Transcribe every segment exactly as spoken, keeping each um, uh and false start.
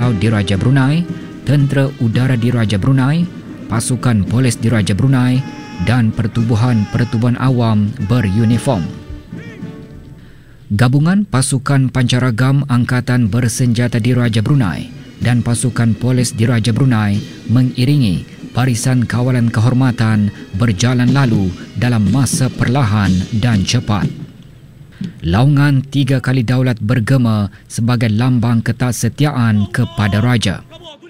Laut Diraja Brunei, Tentera Udara Diraja Brunei, Pasukan Polis Diraja Brunei dan pertubuhan-pertubuhan awam beruniform. Gabungan Pasukan Pancaragam Angkatan Bersenjata Diraja Brunei dan Pasukan Polis Diraja Brunei mengiringi barisan kawalan kehormatan berjalan lalu dalam masa perlahan dan cepat. Laungan tiga kali daulat bergema sebagai lambang ketaksetiaan kepada Raja.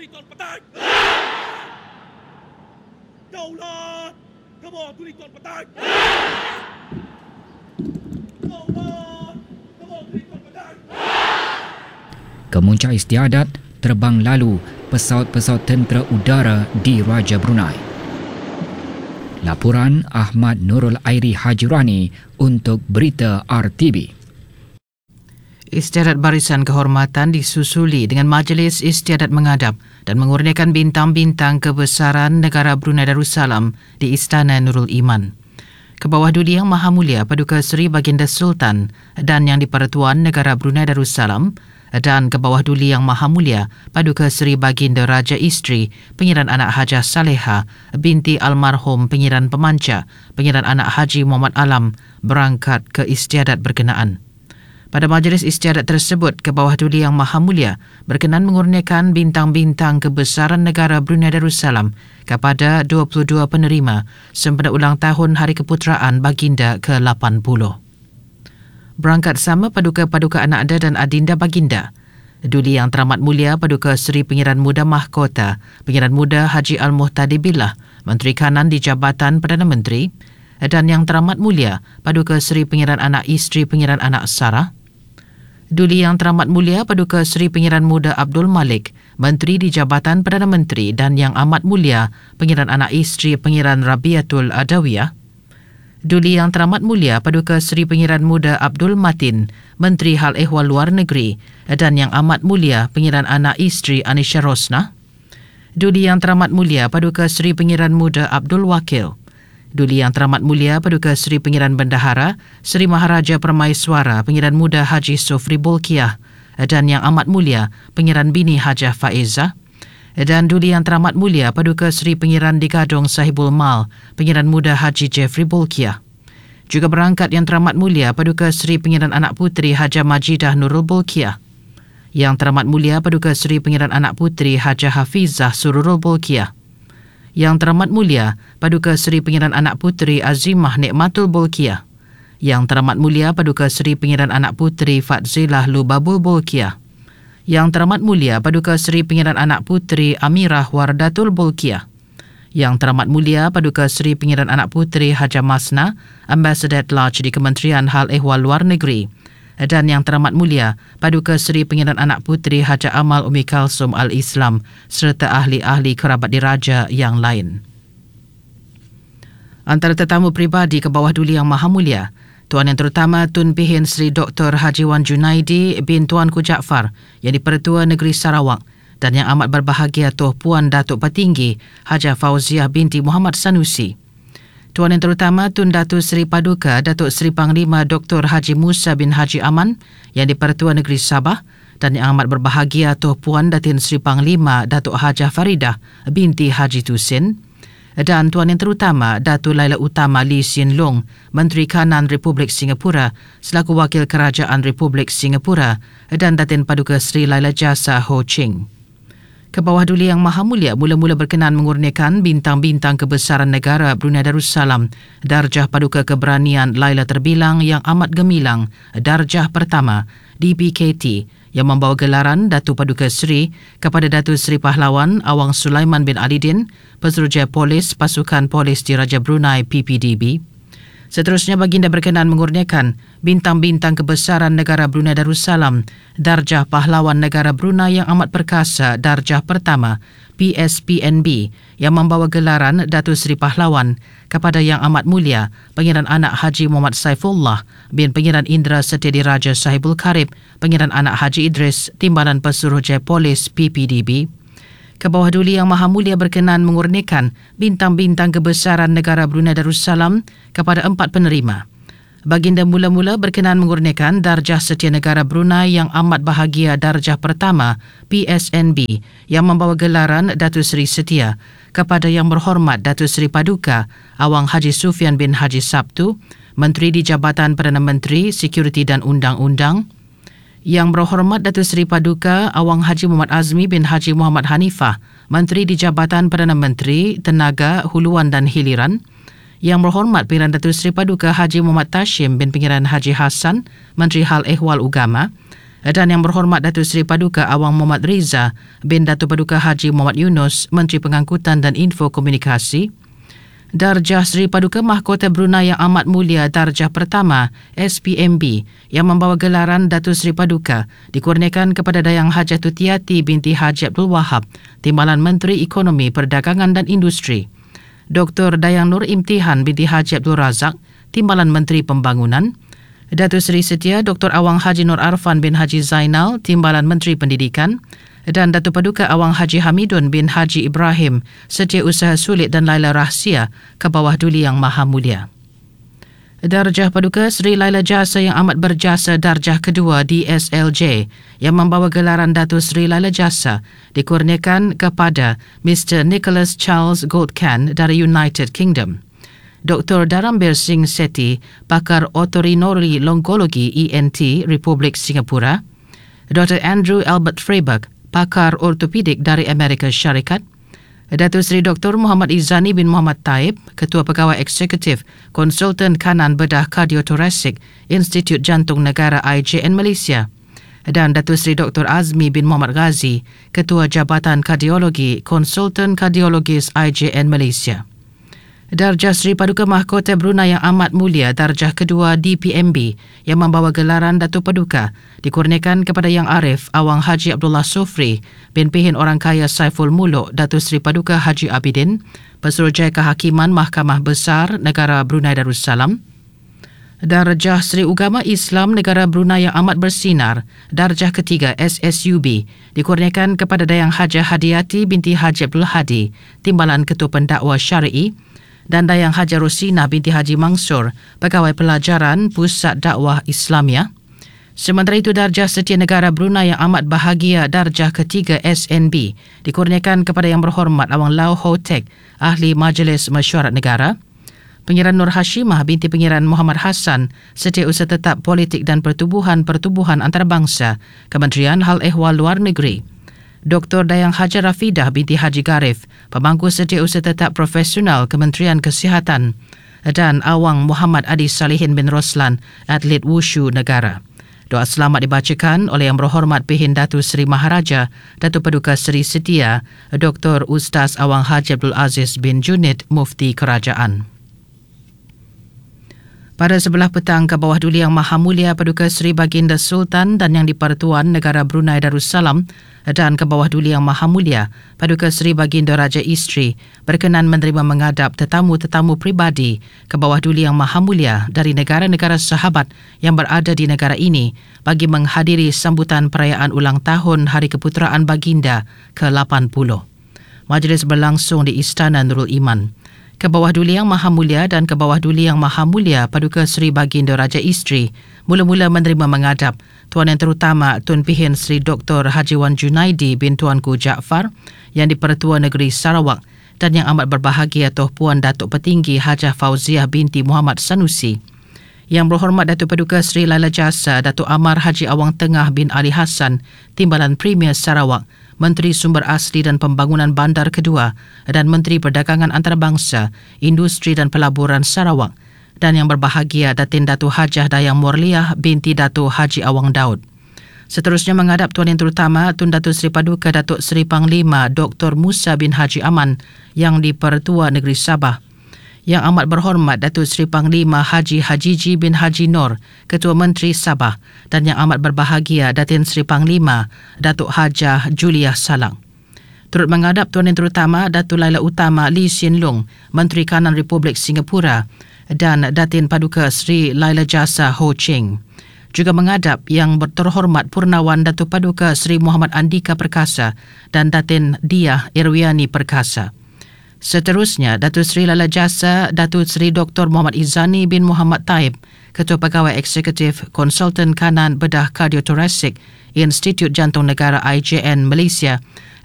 Kemuncak istiadat terbang lalu pesawat-pesawat tentera udara di Raja Brunei. Laporan Ahmad Nurul Airi Hajirani untuk Berita R T B. Istiadat barisan kehormatan disusuli dengan majlis istiadat menghadap dan mengurniakan bintang-bintang kebesaran negara Brunei Darussalam di Istana Nurul Iman. Ke bawah Duli Yang Maha Mulia Paduka Seri Baginda Sultan dan Yang di-Pertuan Negara Brunei Darussalam dan ke bawah Duli Yang Maha Mulia Paduka Seri Baginda Raja Isteri Pengiran Anak Hajah Saleha binti almarhum Pengiran Pemanca Pengiran Anak Haji Muhammad Alam berangkat ke istiadat berkenaan. Pada majlis istiadat tersebut, ke bawah Duli Yang Maha Mulia berkenan mengurniakan bintang-bintang kebesaran negara Brunei Darussalam kepada dua puluh dua penerima sempena ulang tahun Hari Keputeraan Baginda ke lapan puluh. Berangkat sama Paduka-Paduka Anakda dan Adinda Baginda, Duli Yang Teramat Mulia Paduka Seri Pengiran Muda Mahkota Pengiran Muda Haji Al-Muhtadi Billah, Menteri Kanan di Jabatan Perdana Menteri, dan Yang Teramat Mulia Paduka Seri Pengiran Anak Isteri Pengiran Anak Sarah, Duli Yang Teramat Mulia Paduka Seri Pengiran Muda Abdul Malik, Menteri di Jabatan Perdana Menteri, dan Yang Amat Mulia Pengiran Anak Isteri Pengiran Rabiatul Adawiyah, Duli Yang Teramat Mulia Paduka Seri Pengiran Muda Abdul Matin, Menteri Hal Ehwal Luar Negeri, dan Yang Amat Mulia Pengiran Anak Isteri Anisha Rosnah, Duli Yang Teramat Mulia Paduka Seri Pengiran Muda Abdul Wakil, Duli Yang Teramat Mulia Paduka Seri Pengiran Bendahara Seri Maharaja Permaiswara Pengiran Muda Haji Sofri Bolkiah, dan Yang Amat Mulia Pengiran Bini Hajah Faizah, dan Duli Yang Teramat Mulia Paduka Seri Pengiran Digadong Sahibul Mal Pengiran Muda Haji Jeffrey Bolkiah. Juga berangkat Yang Teramat Mulia Paduka Seri Pengiran Anak Puteri Hajah Majidah Nurul Bolkiah, Yang Teramat Mulia Paduka Seri Pengiran Anak Puteri Hajah Hafizah Sururul Bolkiah, Yang Teramat Mulia Paduka Seri Pengiran Anak Puteri Azimah Nikmatul Bolkiah, Yang Teramat Mulia Paduka Seri Pengiran Anak Puteri Fatzilah Lubabul Bolkiah, Yang Teramat Mulia Paduka Seri Pengiran Anak Puteri Amirah Wardatul Bolkiah, Yang Teramat Mulia Paduka Seri Pengiran Anak Puteri Hajah Masna, Ambassador at Large di Kementerian Hal Ehwal Luar Negeri, dan Yang Teramat Mulia Paduka Seri Pengiran Anak Puteri Hajah Amal Umi Kalsum Al-Islam serta ahli-ahli kerabat diraja yang lain. Antara tetamu peribadi ke bawah Duli Yang Maha Mulia, Tuan Yang Terutama Tun Pihin Seri Doktor Haji Wan Junaidi bin Tuanku Jaafar Yang di-Pertua Negeri Sarawak, dan Yang Amat Berbahagia Tuan Puan Datuk Petinggi Hajah Fauziah binti Muhammad Sanusi. Tuan Yang Terutama Tun Datuk Seri Paduka Datuk Seri Panglima Doktor Haji Musa bin Haji Aman Yang di-Pertua Negeri Sabah, dan Yang Amat Berbahagia Tuan Puan Datin Seri Panglima Datuk Hajah Faridah binti Haji Tusin, dan Tuan Yang Terutama Datuk Laila Utama Lee Hsien Loong, Menteri Kanan Republik Singapura selaku Wakil Kerajaan Republik Singapura, dan Datin Paduka Seri Laila Jasa Ho Ching. Ke bawah Duli Yang Maha Mulia mula-mula berkenan mengurniakan bintang-bintang kebesaran negara Brunei Darussalam Darjah Paduka Keberanian Laila Terbilang Yang Amat Gemilang Darjah Pertama D P K T yang membawa gelaran Datu Paduka Seri kepada Datu Seri Pahlawan Awang Sulaiman bin Alidin, Pesuruhjaya Polis Pasukan Polis Diraja Brunei P P D B. Seterusnya Baginda berkenan mengurniakan bintang-bintang kebesaran negara Brunei Darussalam Darjah Pahlawan Negara Brunei Yang Amat Perkasa Darjah Pertama P S P N B yang membawa gelaran Datu Seri Pahlawan kepada Yang Amat Mulia Pengiran Anak Haji Muhammad Saifullah bin Pengiran Indra Setia Diraja Sahibul Karib Pengiran Anak Haji Idris Timbalan Pesuruhjaya Polis P P D B. Ke bawah Duli Yang Maha Mulia berkenan mengurniakan bintang-bintang kebesaran negara Brunei Darussalam kepada empat penerima. Baginda mula-mula berkenan mengurniakan Darjah Setia Negara Brunei Yang Amat Bahagia Darjah Pertama P S N B yang membawa gelaran Datuk Seri Setia kepada Yang Berhormat Datuk Seri Paduka Awang Haji Sufian bin Haji Sabtu, Menteri di Jabatan Perdana Menteri, Sekuriti dan Undang-Undang, Yang Berhormat Datuk Seri Paduka Awang Haji Muhammad Azmi bin Haji Muhammad Hanifah, Menteri di Jabatan Perdana Menteri, Tenaga, Huluan dan Hiliran, Yang Berhormat Pangeran Datuk Seri Paduka Haji Muhammad Tashim bin Pangeran Haji Hassan, Menteri Hal Ehwal Ugama, dan Yang Berhormat Datuk Seri Paduka Awang Muhammad Riza bin Datuk Paduka Haji Muhammad Yunus, Menteri Pengangkutan dan Info Komunikasi. Darjah Seri Paduka Mahkota Brunei Yang Amat Mulia Darjah Pertama S P M B yang membawa gelaran Datuk Seri Paduka dikurniakan kepada Dayang Hajah Tutiati binti Haji Abdul Wahab, Timbalan Menteri Ekonomi, Perdagangan dan Industri. Doktor Dayang Nur Imtihan binti Haji Abdul Razak, Timbalan Menteri Pembangunan. Datuk Seri Setia Doktor Awang Haji Nur Arfan bin Haji Zainal, Timbalan Menteri Pendidikan. Dan Datuk Paduka Awang Haji Hamidun bin Haji Ibrahim, Setiausaha Sulit dan Laila Rahsia ke bawah Duli Yang Maha Mulia. Darjah Paduka Seri Laila Jasa Yang Amat Berjasa Darjah Kedua D S L J yang membawa gelaran Datuk Seri Laila Jasa dikurniakan kepada Mister Nicholas Charles Goldcan dari United Kingdom. Doktor Darambir Singh Sethi, Pakar Otorinolaryngologi E N T Republik Singapura. Doktor Andrew Albert Freiberg, Pakar Ortopedik dari Amerika Syarikat. Datuk Seri Doktor Muhammad Izani bin Muhammad Taib, Ketua Pegawai Eksekutif Konsultan Kanan Bedah Kardiotorasik Institut Jantung Negara I J N Malaysia, dan Datuk Seri Doktor Azmi bin Muhammad Ghazi, Ketua Jabatan Kardiologi Konsultan Kardiologis I J N Malaysia. Darjah Seri Paduka Mahkota Brunei Yang Amat Mulia Darjah Kedua D P M B yang membawa gelaran Datuk Paduka dikurniakan kepada Yang Arif Awang Haji Abdullah Sofri bin Pihin Orang Kaya Saiful Muluk Datuk Seri Paduka Haji Abidin, Pesuruhjaya Kehakiman Mahkamah Besar Negara Brunei Darussalam. Darjah Seri Ugama Islam Negara Brunei Yang Amat Bersinar Darjah Ketiga S S U B dikurniakan kepada Dayang Hajah Hadiati binti Haji Abdul Hadi, Timbalan Ketua Pendakwa Syari'i, dan Dayang Hajah Rosina binti Haji Mansur, Pegawai Pelajaran Pusat Dakwah Islamiyah. Sementara itu, Darjah Setia Negara Brunei Yang Amat Bahagia Darjah Ketiga S N B dikurniakan kepada Yang Berhormat Awang Lau Ho Tek, Ahli Majlis Mesyuarat Negara. Pangeran Nur Hashimah binti Pangeran Muhammad Hassan, Setiausaha Tetap Politik dan Pertubuhan-Pertubuhan Antarabangsa, Kementerian Hal Ehwal Luar Negeri. Doktor Dayang Hajar Rafidah binti Haji Garif, Pemangku Setiausaha Tetap Profesional Kementerian Kesihatan, dan Awang Muhammad Adi Salihin bin Roslan, Atlet Wushu Negara. Doa selamat dibacakan oleh Yang Berhormat Pihin Datuk Seri Maharaja Datuk Paduka Seri Setia Doktor Ustaz Awang Haji Abdul Aziz bin Junid, Mufti Kerajaan. Pada sebelah petang ke bawah Duli Yang Maha Mulia Paduka Seri Baginda Sultan dan Yang di-Pertuan Negara Brunei Darussalam dan ke bawah Duli Yang Maha Mulia Paduka Seri Baginda Raja Isteri berkenan menerima menghadap tetamu-tetamu pribadi ke bawah Duli Yang Maha Mulia dari negara-negara sahabat yang berada di negara ini bagi menghadiri sambutan perayaan ulang tahun Hari Keputeraan Baginda ke lapan puluh. Majlis berlangsung di Istana Nurul Iman. Ke bawah Duli Yang Maha Mulia dan ke bawah Duli Yang Maha Mulia Paduka Seri Baginda Raja Isteri mula-mula menerima menghadap Tuan Yang Terutama Tun Pihin Seri Doktor Haji Wan Junaidi bin Tuanku Jaafar Yang di-Pertua Negeri Sarawak dan Yang Amat Berbahagia Toh Puan Datuk Petinggi Hajah Fauziah binti Muhammad Sanusi. Yang Berhormat Datuk Paduka Seri Laila Jasa Datuk Amar Haji Awang Tengah bin Ali Hassan, Timbalan Premier Sarawak, Menteri Sumber Asli dan Pembangunan Bandar Kedua dan Menteri Perdagangan Antarabangsa, Industri dan Pelaburan Sarawak, dan Yang Berbahagia Datin Datuk Hajah Dayang Morliah binti Datuk Haji Awang Daud. Seterusnya menghadap Tuan Yang Terutama Tun Datuk Seri Paduka Datuk Seri Panglima Doktor Musa bin Haji Aman yang di-Pertua Negeri Sabah. Yang Amat Berhormat Datuk Seri Panglima Haji Hajiji bin Haji Nur, Ketua Menteri Sabah, dan Yang Amat Berbahagia Datin Seri Panglima Datuk Hajah Juliah Salang. Turut menghadap Tuan Yang Terutama Datuk Laila Utama Lee Hsien Loong, Menteri Kanan Republik Singapura, dan Datin Paduka Seri Laila Jasa Ho Ching. Juga menghadap Yang Terhormat Purnawan Datuk Paduka Seri Muhammad Andika Perkasa dan Datin Diah Irwiani Perkasa. Seterusnya, Datuk Seri Lala Jasa Datuk Seri Doktor Muhammad Izani bin Muhammad Taib, Ketua Pegawai Eksekutif Konsultan Kanan Bedah Kardiotorasik Institut Jantung Negara I J N Malaysia,